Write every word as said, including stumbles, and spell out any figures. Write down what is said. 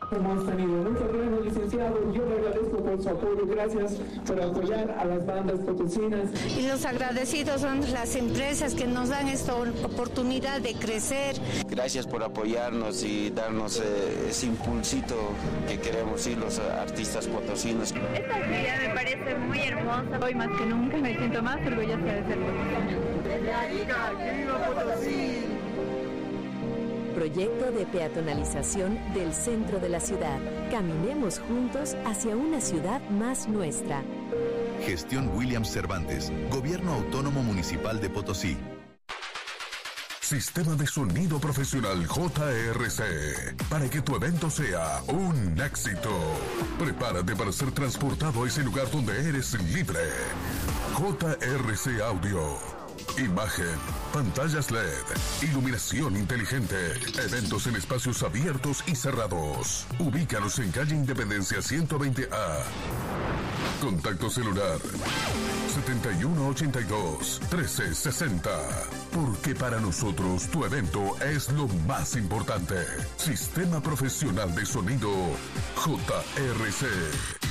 Hemos tenido. Muchas gracias, licenciado. Yo le agradezco por su apoyo. Gracias por apoyar a las bandas potosinas. Y los agradecidos son las empresas que nos dan esta oportunidad de crecer. Gracias por apoyarnos y darnos eh, ese impulsito que queremos ir los artistas potosinos. Esta actividad me parece muy hermosa. Hoy más que nunca me siento más orgullosa de ser potosina. ¡Que viva Potosí! Proyecto de peatonalización del centro de la ciudad. Caminemos juntos hacia una ciudad más nuestra. Gestión Williams Cervantes, Gobierno Autónomo Municipal de Potosí. Sistema de sonido profesional J R C, para que tu evento sea un éxito. Prepárate para ser transportado a ese lugar donde eres libre. J R C Audio. Imagen, pantallas L E D, iluminación inteligente, eventos en espacios abiertos y cerrados. Ubícanos en calle Independencia ciento veinte A. Contacto celular setenta y uno ochenta y dos trece sesenta. Porque para nosotros tu evento es lo más importante. Sistema Profesional de Sonido J R C.